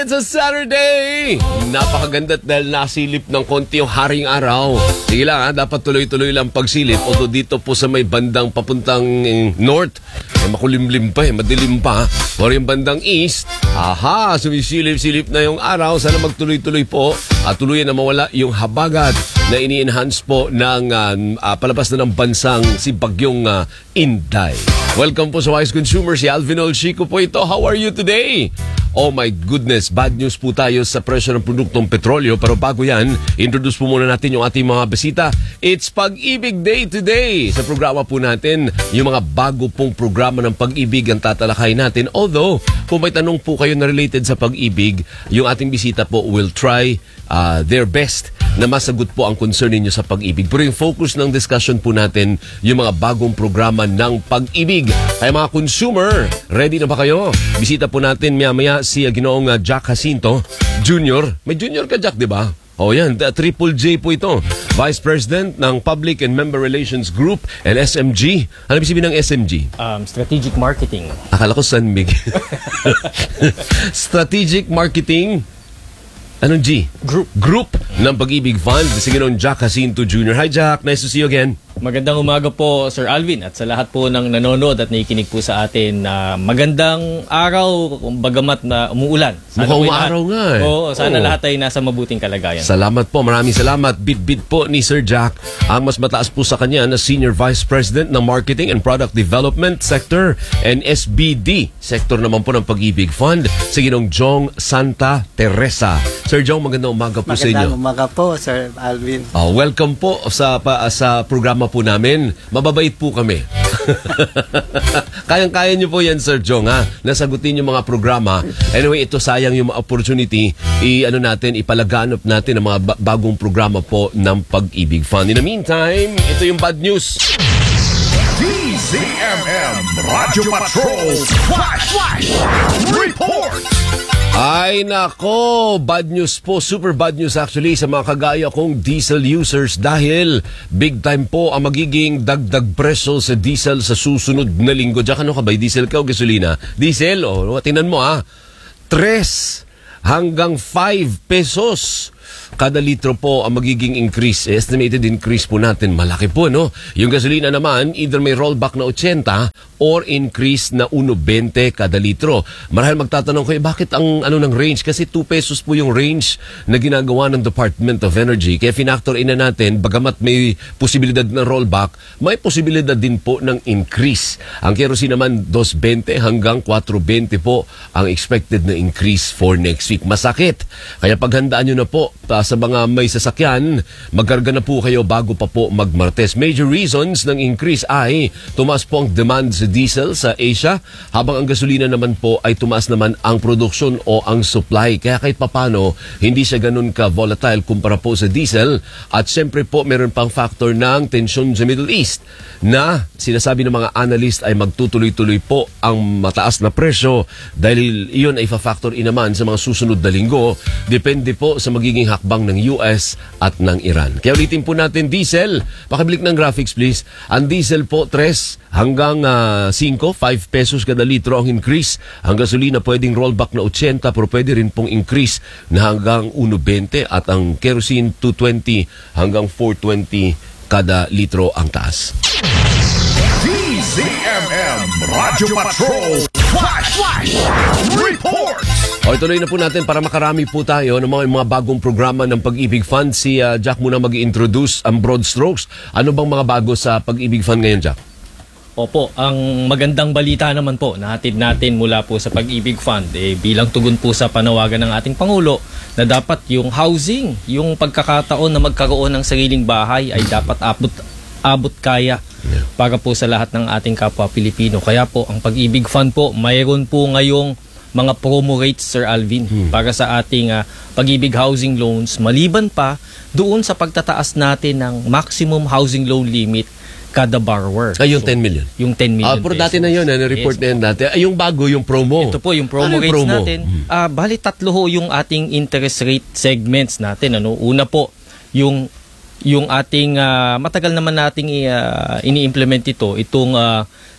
It's a Saturday! Napakaganda't dahil nasilip ng konti yung haring araw. Sige lang ha, dapat tuloy-tuloy lang pagsilip. Although dito po sa may bandang papuntang north, makulimlim pa madilim pa. Or yung bandang east, sumisilip-silip na yung araw. Sana magtuloy-tuloy po at tuluyan na mawala yung habagat na ini-enhance po ng palabas na ng bansang si Bagyong Inday. Welcome po sa Wise Consumer, si Alvin Olchico po ito. How are you today? Oh my goodness, bad news po tayo sa presyo ng produktong petrolyo. Pero bago yan, introduce po muna natin yung ating mga bisita. It's Pag-ibig Day today. Sa programa po natin, yung mga bago pong programa ng pag-ibig ang tatalakay natin. Although, kung may tanong po kayo na related sa pag-ibig, yung ating bisita po will try their best na masagot po ang concern ninyo sa pag-ibig. Pero yung focus ng discussion po natin, yung mga bagong programa ng pag-ibig. Kaya mga consumer, ready na ba kayo? Bisita po natin maya-maya si Ginoong Jack Jacinto Jr. May junior ka, Jack, di ba? Oh, yan. Triple J po ito. Vice President ng Public and Member Relations Group, SMG. Ano ibig sabihin ng SMG? Strategic Marketing. Akala ko San Miguel. Strategic Marketing. Anong G? Group ng Pag-ibig Fund. Sige nung Jack Jacinto Jr. Hi, Jack. Nice to see you again. Magandang umaga po, Sir Alvin, at sa lahat po ng nanonood at nakikinig po sa atin. Magandang araw, bagamat na umuulan. Mukhang umaaraw nga eh. Oo, sana lahat ay nasa mabuting kalagayan. Salamat po, maraming salamat. Bit-bit po ni Sir Jack. Ang mas mataas po sa kanya na Senior Vice President ng Marketing and Product Development Sector and SBD, Sector naman po ng Pag-ibig Fund. Sige nung Jong Santa Teresa. Sir Jong, magandang umaga po sa inyo. Magandang umaga po, Sir Alvin. Welcome po sa programa po namin. Mababait po kami. Kayang-kaya nyo po yan, Sir Jong, ha? Nasagutin yung mga programa. Anyway, ito sayang yung opportunity. Ipalaganap natin ang mga bagong programa po ng Pag-ibig Fund. In the meantime, ito yung bad news. DZMM Radyo Patrol Flash Report. Ay nako, bad news po, super bad news actually sa mga kagaya kong diesel users dahil big time po ang magiging dagdag presyo sa diesel sa susunod na linggo. Diyan ano ka ba, diesel ka o gasolina? Diesel, tingnan mo 3 hanggang 5 pesos kada litro po ang magiging increase. Estimated increase po natin, malaki po, no? Yung gasolina naman, either may rollback na 80 or increase na 1.20 kada litro. Marahil magtatanong kayo, bakit ang ng range? Kasi 2 pesos po yung range na ginagawa ng Department of Energy. Kaya finactor in na natin, bagamat may posibilidad ng rollback, may posibilidad din po ng increase. Ang kerosene naman, 2.20 hanggang 4.20 po ang expected na increase for next week. Masakit. Kaya paghandaan nyo na po sa mga may sasakyan, magkarga na po kayo bago pa po magmartes. Major reasons ng increase ay tumaas po ang demand sa diesel sa Asia, habang ang gasolina naman po ay tumaas naman ang produksyon o ang supply. Kaya kahit papano, hindi siya ganun ka-volatile kumpara po sa diesel. At siyempre po, meron pang factor ng tension sa Middle East na sinasabi ng mga analyst ay magtutuloy-tuloy po ang mataas na presyo dahil iyon ay fa-factor in naman sa mga susunod na linggo. Depende po sa magiging hakbang ng US at ng Iran. Kaya ulitin po natin, diesel. Pakiblik ng graphics please. Ang diesel po, 3 hanggang 5 pesos kada litro ang increase. Ang gasolina pwedeng rollback na 80 pero pwede rin pong increase na hanggang 1.20 at ang kerosene 2.20 hanggang 4.20 kada litro ang taas. DZMM Radyo Patrol Flash Report. Ituloy na po natin para makarami po tayo ng mga bagong programa ng Pag-ibig Fund. Si Jack muna mag-i-introduce ang broad strokes. Ano bang mga bago sa Pag-ibig Fund ngayon, Jack? Opo, ang magandang balita naman po nahatid natin mula po sa Pag-ibig Fund bilang tugon po sa panawagan ng ating Pangulo na dapat yung housing, yung pagkakataon na magkaroon ng sariling bahay ay dapat abot kaya para po sa lahat ng ating kapwa Pilipino. Kaya po ang Pag-ibig Fund po, mayroon po ngayong mga promo rates, Sir Alvin, para sa ating Pag-ibig housing loans, maliban pa doon sa pagtataas natin ng maximum housing loan limit kada borrower. Yung 10 million? Yung 10 million pero dati na yun, na-report na yun dati. Yung bago, yung promo. Ito po, yung promo rates natin. Bali, 3 yung ating interest rate segments natin. Una po, yung ating, matagal naman nating ini-implement itong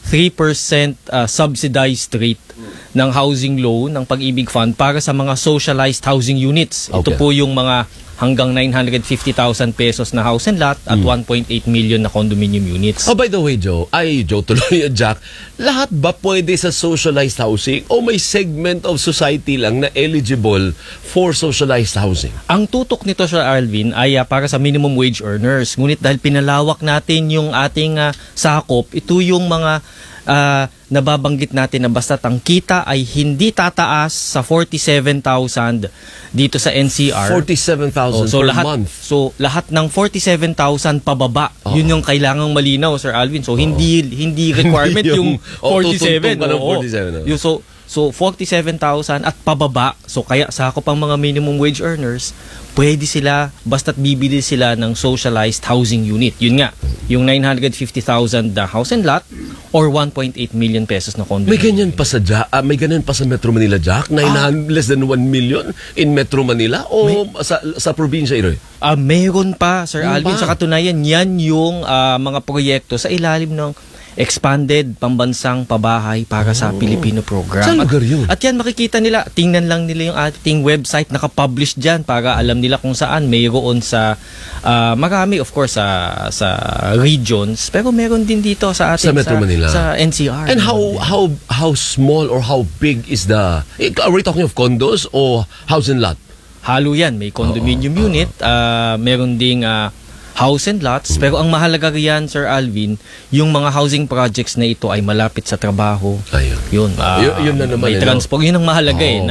3% subsidized rate ng housing loan ng Pag-ibig Fund para sa mga socialized housing units. Ito Okay. po yung mga hanggang 950,000 pesos na house and lot at 1.8 million na condominium units. Oh, by the way, Joe, tuloy Jack, lahat ba pwede sa socialized housing o may segment of society lang na eligible for socialized housing? Ang tutok nito, Sir Alvin, ay para sa minimum wage earners. Ngunit dahil pinalawak natin yung ating sakop, ito yung mga nababanggit natin na basta ang kita ay hindi tataas sa 47,000 dito sa NCR. 47,000 So per lahat, month. so lahat ng 47,000 pababa, yun yung kailangang malinaw, Sir Alvin. So hindi requirement Hindi yung yung- tutuntun 47. ka ng Oo. 47, Yung so 47,000 at pababa. So kaya sakop ang mga minimum wage earners, pwede sila basta't bibili sila ng socialized housing unit. Yun nga, yung 950,000 na house and lot or 1.8 million pesos na condo. May ganyan pa sa may ganyan pa sa Metro Manila, Jack? 900 less than 1 million in Metro Manila o sa probinsya ito? Meron pa, Sir Meron Alvin. pa? Sa katunayan, yan yung mga proyekto sa ilalim ng Expanded Pambansang Pabahay para sa Pilipino program. Saan lugar yun? At yan makikita nila, tingnan lang nila yung ating website, nakapublish dyan para alam nila kung saan. Mayroon sa marami, of course, sa regions, pero meron din dito sa ating Sa Metro Manila. sa NCR. And how small or how big is are we talking of condos o house and lot? Halo yan. May condominium unit, meron ding house and lots. Pero ang mahalaga riyan, Sir Alvin, yung mga housing projects na ito ay malapit sa trabaho. Ayun. Yun. Yun na naman, may no? transport. Yun ang mahalaga Oo.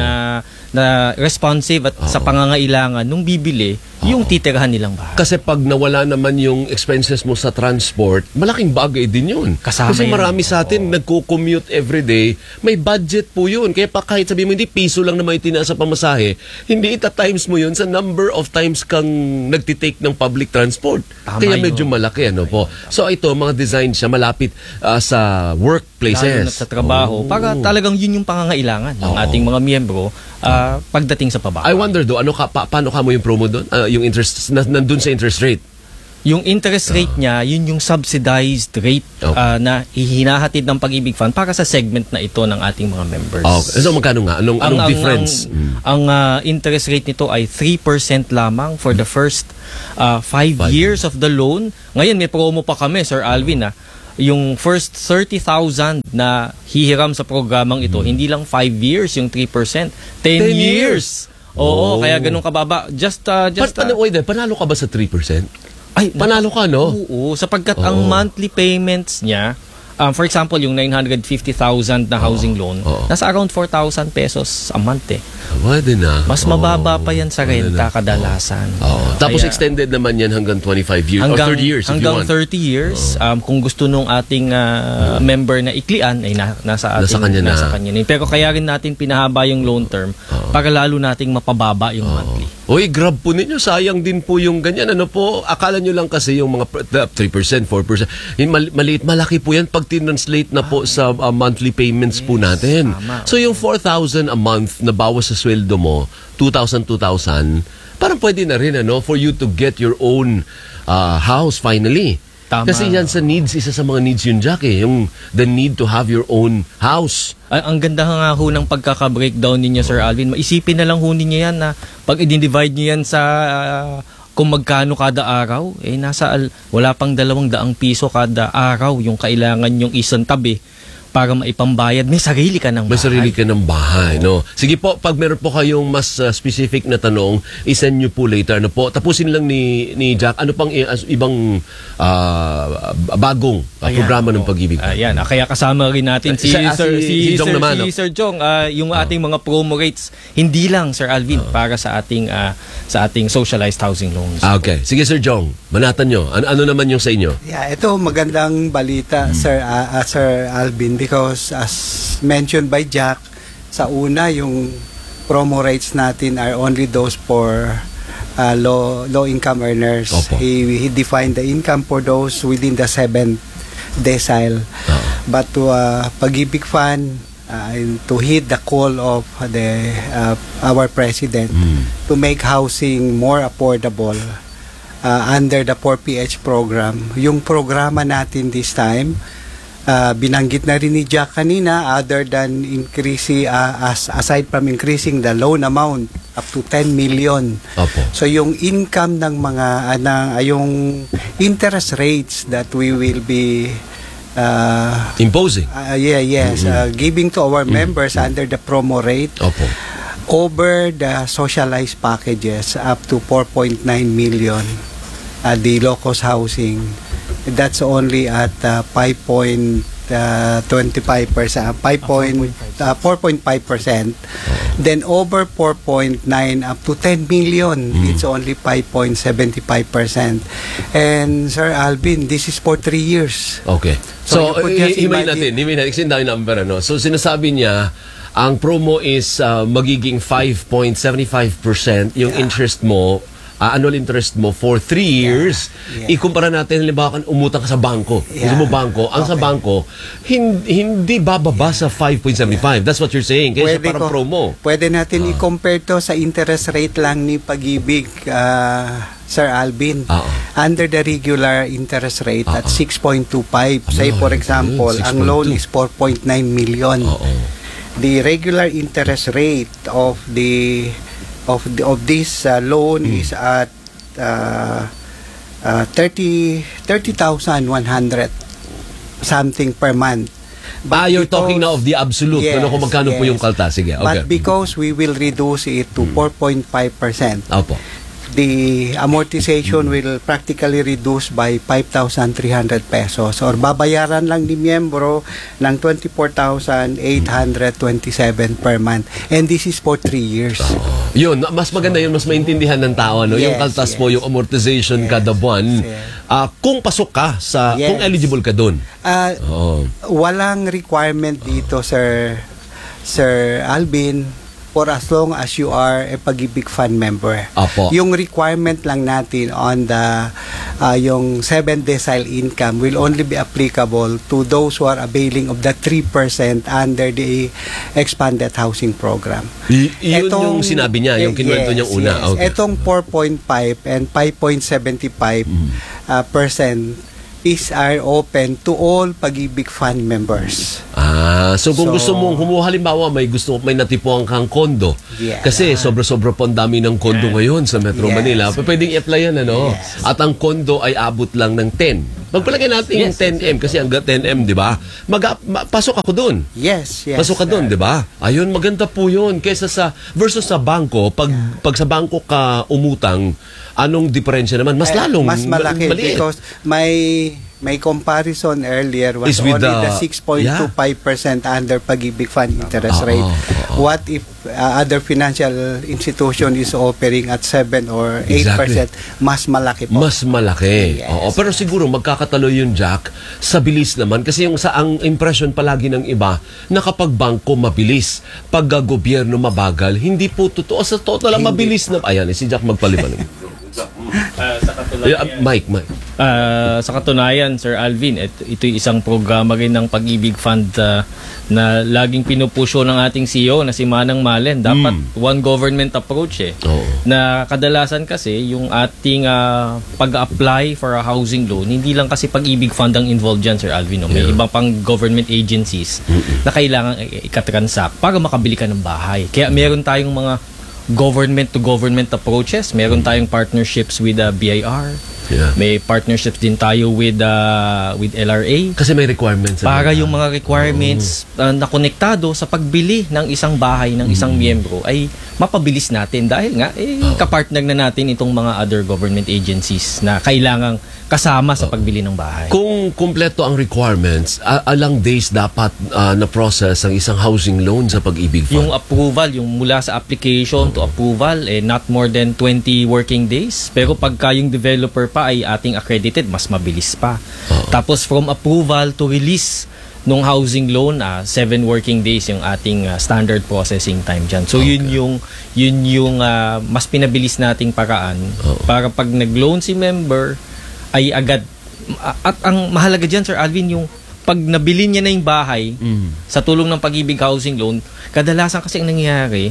na responsive at sa pangangailangan nung bibili yung titirahan nilang bahay. Kasi pag nawala naman yung expenses mo sa transport, malaking bagay din yun. Kasama Kasi yan. marami sa atin nagko-commute everyday, may budget po yun. Kaya pa kahit sabi mo hindi piso lang naman itinaan sa pamasahe, hindi ita-times mo yun sa number of times kang nagtitake ng public transport. Tama Kaya yun. medyo malaki ano po. So ito, mga design siya malapit sa Lalo workplaces. na sa trabaho. Para talagang yun yung pangangailangan ng ating mga miyembro pagdating sa pabahay. I wonder do, paano ka mo yung promo doon? Yung interest, nandun sa interest rate. Yung interest rate niya, yun yung subsidized rate Okay. na hinahatid ng Pag-ibig Fund para sa segment na ito ng ating mga members. Okay. So magkano nga? Anong difference? Ang interest rate nito ay 3% lamang for the first 5 years of the loan. Ngayon may promo pa kami, Sir Alvin. Yung first 30,000 na hihiram sa programang ito, hindi lang 5 years yung 3%, 10 years. Oo, kaya ganun kababa. Panalo ka ba sa 3%? Ay, Panalo ka, no? Oo, sapagkat ang monthly payments niya, for example, yung 950,000 na housing loan, nasa around 4,000 pesos a month eh. Pwede na. Mas mababa pa yan sa Pwede renta na. kadalasan. Tapos Kaya extended naman yan hanggang 25 years or 30 years if you hanggang want. 30 years. Kung gusto nung ating member na iklian, ay nasa kanya na. Pero kaya rin natin pinahaba yung loan term para lalo nating mapababa yung monthly. Uy, grab po ninyo. Sayang din po yung ganyan. Ano po, akala nyo lang kasi yung mga 3%, 4%. Maliit, malaki po yan pag tinranslate na po sa monthly payments po natin. Tama. So yung 4,000 a month na bawas sa sweldo mo, 2,000, parang pwede na rin for you to get your own house finally. Tama. Kasi yan sa needs, isa sa mga needs yun, Jack, yung the need to have your own house. Ang ganda nga ho ng pagkaka-breakdown ninyo, Sir Alvin. Maisipin na lang ho ninyo yan na pag i-divide nyo yan sa kung magkano kada araw, wala pang 200 piso kada araw yung kailangan yung isang tabi para maipambayad. May sarili ka ng bahay. May sarili ka ng bahay, no? Sige po, pag meron po kayong mas specific na tanong, isend nyo po later. Ano po? Tapusin lang ni Jack, ano pang ibang bagong programa ng Pag-ibig? Ayan, kaya kasama rin natin si Jong naman, no? Sir Jong, yung ating mga promo rates, hindi lang, Sir Alvin, para sa ating socialized housing loans. Okay. Sige, Sir Jong, manatan nyo. Ano naman yung sa inyo? Yeah, ito magandang balita, Sir Alvin, because as mentioned by Jack, sa una yung promo rates natin are only those for low income earners. Opo. He defined the income for those within the 7th decile. But to Pag-ibig Fund, to heed the call of our president to make housing more affordable under the 4PH program. Yung programa natin this time binanggit na rin ni Jack kanina, other than increasing, aside from increasing the loan amount up to 10 million. Opo. So yung income ng mga, yung interest rates that we will be Imposing. giving to our members under the promo rate Opo. over the socialized packages up to 4.9 million. The low-cost housing, that's only at 4.5%. Then over 4.9 up to 10 million, it's only 5.75%. And Sir Alvin, this is for 3 years. Okay. So, So, you could just himay imagine- natin. Kasi dahil number, ano. So, sinasabi niya, ang promo is magiging 5.75% yung interest mo, annual interest mo for 3 years. Yeah. Ikumpara natin, halimbawa, umutang ka sa bangko. Yeah. Gusto mo bangko, ang sa bangko, hindi bababa sa 5.75. That's what you're saying. Kaya siya parang promo. Pwede natin i-compare to sa interest rate lang ni Pag-ibig, Sir Alvin. Under the regular interest rate at 6.25. Say for example, ang loan is 4.9 million. The regular interest rate of this loan is at 30,100 something per month. You're talking now of the absolute. Yes, Kung magkano po yes. yung kalta. Sige, okay. But because we will reduce it to 4.5%, Opo. the amortization will practically reduce by 5,300 pesos or babayaran lang ni miyembro ng 24,827 per month. And this is for 3 years. Yun, mas maganda yun, mas maintindihan ng tao, no? Yung Yes, kaltas yes. mo, yung amortization kada buwan. Yes. Kung pasok ka sa, Yes. kung eligible ka dun. Walang requirement dito, Sir Alvin, for as long as you are a Pag-ibig Fund member. Apo. Yung requirement lang natin on the yung 7 decile income will only be applicable to those who are availing of the 3% under the expanded housing program. Yun yung sinabi niya, yung kinuwento niyang una. Yes. Okay. Etong 4.5 and 5.75% are open to all Pag-ibig Fund members. So kung So- gusto mong kumuha, halimbawa may natipuan kang kondo. Yeah. Kasi sobra-sobra po ang dami ng kondo ngayon sa Metro Yes. Manila. Pwedeng i-applyan, ano? Yes. At ang kondo ay abot lang ng 10. Magpalagay natin yung 10M kasi hanggang 10M, di ba? Pasok ako dun. Yes, yes. Pasok ka doon, di ba? Ayun, maganda po yun. Kesa versus sa bangko, pag sa bangko ka umutang, anong diferensya naman? Mas lalong mas malaki maliit. because may comparison earlier was Is with only the- the 6.25% under Pag-ibig Fund interest rate. What if other financial institution is offering at 7 or 8%? Mas malaki po. Mas malaki. Yes. Oo, pero siguro magkakatalo yun, Jack, sa bilis naman. Kasi ang impression palagi ng iba, na kapag bangko mabilis, pag gobyerno mabagal, hindi po totoo. Sa total lang mabilis na. Ayan, si Jack magpaliwanag. Sa katunayan, Mike. sa katunayan, Sir Alvin, ito'y isang programa rin ng Pag-ibig Fund na laging pinupusyo ng ating CEO na si Manang Malen. Dapat one government approach Oo. Na kadalasan kasi yung ating pag-apply for a housing loan, hindi lang kasi Pag-ibig Fund ang involved dyan, Sir Alvin. No? May Yeah. ibang pang government agencies na kailangan ikatransact para makabili ka ng bahay. Kaya meron tayong mga government-to-government approaches. Meron tayong partnerships with BIR. Yeah. May partnerships din tayo with LRA. Kasi may requirements. Para yung mga requirements na konektado sa pagbili ng isang bahay ng isang miyembro ay mapabilis natin dahil nga kapartner na natin itong mga other government agencies na kailangang kasama sa pagbili ng bahay. Kung kumpleto ang requirements, alang days dapat na-process ang isang housing loan sa Pag-ibig Fund? Yung approval, yung mula sa application to approval, not more than 20 working days. Pero pagka yung developer pa ay ating accredited, mas mabilis pa. Tapos from approval to release nung housing loan, 7 working days yung ating standard processing time dyan. So yun yung mas pinabilis nating paraan para pag nag-loan si member, ay agad. At ang mahalaga dyan, Sir Alvin, yung pag nabili niya na yung bahay sa tulong ng Pag-ibig Housing Loan, kadalasan kasi ang nangyayari,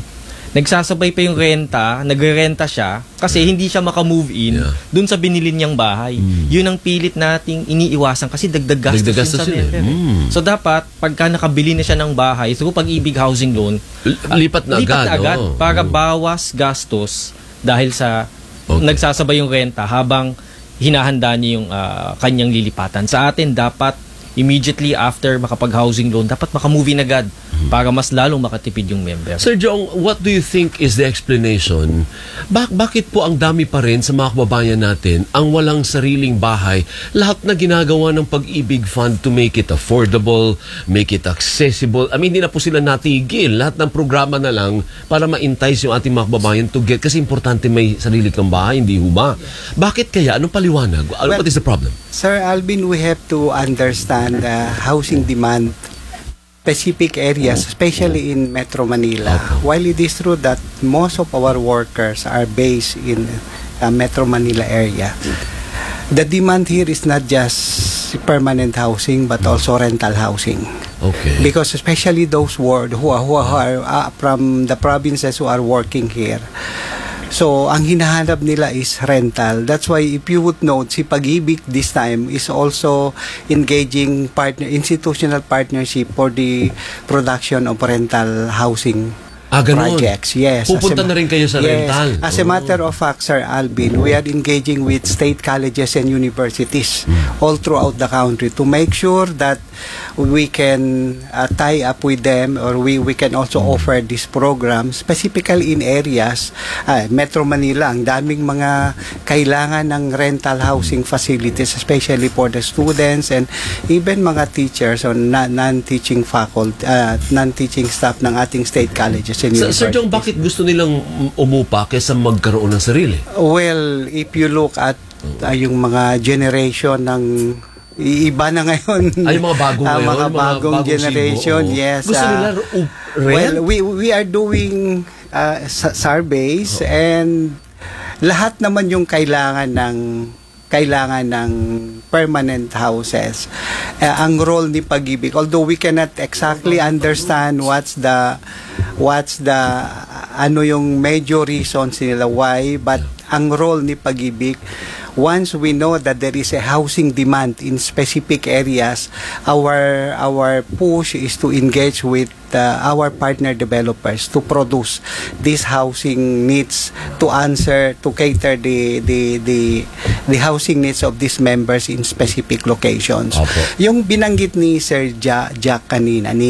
nagsasabay pa yung renta, nagre-renta siya kasi hindi siya maka-move in dun sa binili niyang bahay. Yun ang pilit nating iniiwasan kasi dagdag gastos yun sa member. So dapat pagka nakabili na siya ng bahay through Pag-ibig Housing Loan, lipat na agad. para bawas gastos dahil sa nagsasabay yung renta habang hinahanda niya yung kanyang lilipatan. Sa atin dapat immediately after makapag-housing loan, dapat maka-move in agad para mas lalong makatipid yung member. Sir Jong, what do you think is the explanation? Bakit po ang dami pa rin sa mga kababayan natin ang walang sariling bahay? Lahat na ginagawa ng Pag-ibig Fund to make it affordable, make it accessible. I mean, hindi na po sila natigil. Lahat ng programa na lang para ma-entice yung ating mga kababayan to get. Kasi importante may sarili kang bahay, hindi ho ba? Bakit kaya? Anong paliwanag? What is the problem? Sir Alvin, we have to understand housing demand specific areas, especially in Metro Manila. While it is true that most of our workers are based in Metro Manila area, the demand here is not just permanent housing but also rental housing. Okay. Because especially those who are from the provinces who are working here, so ang hinahanap nila is rental. That's why if you would note, si Pag-ibig this time is also engaging institutional partnership for the production of rental housing projects. Yes. Pupunta na rin kayo sa rental. As a matter of fact, Sir Alvin, we are engaging with state colleges and universities all throughout the country to make sure that we can tie up with them, or we can also offer this program specifically in areas Metro Manila. Ang daming mga kailangan ng rental housing facilities, especially for the students and even mga teachers or non-teaching faculty, non-teaching staff ng ating state colleges and universities. Sir Jong, bakit gusto nilang umupa kaysa magkaroon ng sarili? Well, if you look at yung mga generation ng iba na ngayon. Ay, mga bagong ngayon. Mga bagong generation, yes. Gusto nila rent? Well, we are doing surveys and lahat naman yung kailangan ng permanent houses. Ang role ni Pag-ibig, although we cannot exactly understand what's the ano yung major reasons nila why, but ang role ni Pag-ibig, once we know that there is a housing demand in specific areas, our push is to engage with our partner developers to produce these housing needs, to cater the housing needs of these members in specific locations. Yung binanggit ni Sir Jack kanina,